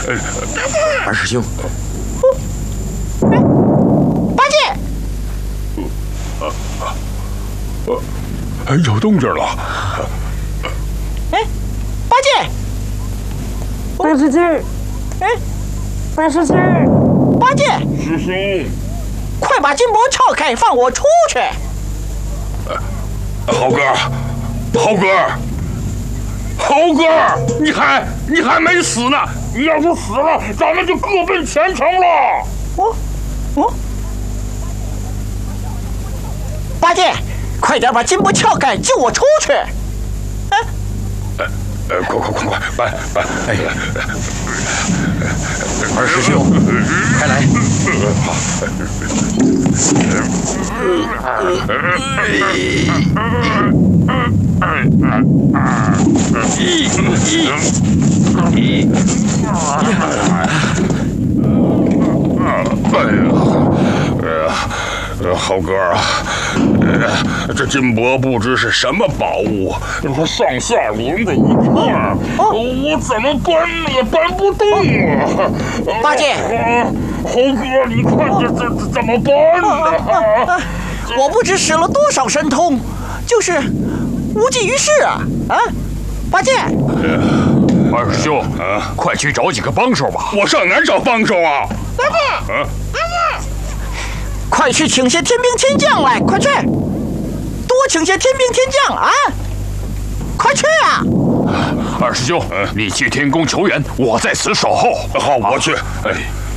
二师兄， 八戒， 有动静了。 哎，八戒， 八师兄， 哎， 八师兄， 八戒， 师兄， 快把金箔撬开，放我出去！ 猴哥，猴哥，猴哥，你还没死呢！你要是死了，咱们就各奔前程了。 八戒，快点把金箔撬开，救我出去！ 快，搬！ 哎，二师兄，快来！ 猴哥啊，这金箔不知是什么宝物，它上下连在一块儿，我怎么搬也搬不动啊！ 八戒， 猴哥，你看这怎么办呢？ 我不知使了多少神通，就是无济于事啊！八戒， 二师兄，快去找几个帮手吧。 我上哪儿找帮手啊？ 八戒，快去请些天兵天将来，快去！多请些天兵天将啊！快去啊！ 二师兄，你去天宫求援，我在此守候。 好，我去。 哎。